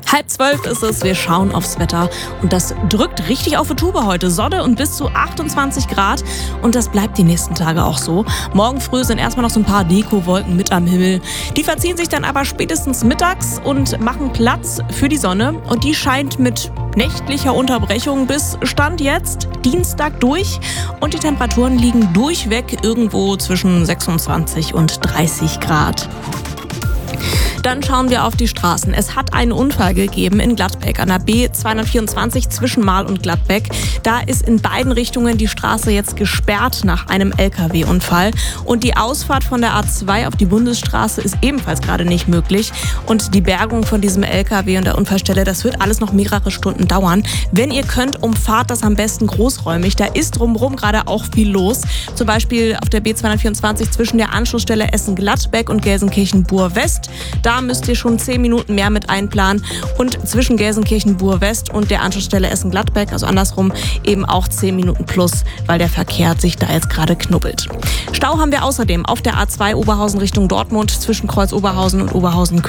11:30 ist es, wir schauen aufs Wetter und das drückt richtig auf die Tube heute. Sonne und bis zu 28 Grad und das bleibt die nächsten Tage auch so. Morgen früh sind erstmal noch so ein paar Dekowolken mit am Himmel. Die verziehen sich dann aber spätestens mittags und machen Platz für die Sonne und die scheint mit nächtlicher Unterbrechung bis Stand jetzt Dienstag durch und die Temperaturen liegen durchweg irgendwo zwischen 26 und 30 Grad. Dann schauen wir auf die Straßen. Es hat einen Unfall gegeben in Gladbeck an der B224 zwischen Marl und Gladbeck. Da ist in beiden Richtungen die Straße jetzt gesperrt nach einem LKW-Unfall. Und die Ausfahrt von der A2 auf die Bundesstraße ist ebenfalls gerade nicht möglich. Und die Bergung von diesem LKW und der Unfallstelle, das wird alles noch mehrere Stunden dauern. Wenn ihr könnt, umfahrt das am besten großräumig. Da ist drumherum gerade auch viel los. Zum Beispiel auf der B224 zwischen der Anschlussstelle Essen-Gladbeck und Gelsenkirchen-Bur-West. Da müsst ihr schon 10 Minuten mehr mit einplanen und zwischen Gelsenkirchen-Bur-West und der Anschlussstelle Essen-Gladbeck, also andersrum, eben auch 10 Minuten plus, weil der Verkehr sich da jetzt gerade knubbelt. Stau haben wir außerdem auf der A2 Oberhausen Richtung Dortmund zwischen Kreuz Oberhausen und Oberhausen